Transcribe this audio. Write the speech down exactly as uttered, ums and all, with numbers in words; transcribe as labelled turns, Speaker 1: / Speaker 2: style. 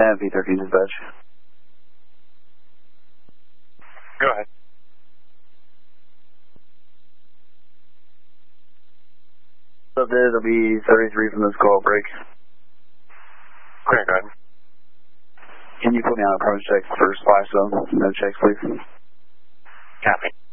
Speaker 1: that, V thirteen dispatch.
Speaker 2: Go ahead.
Speaker 1: What's up there? It'll be thirty-three from this call break.
Speaker 2: Clear, go ahead.
Speaker 1: Can you put me on approach check for splash zone? No checks, please.
Speaker 2: Copy.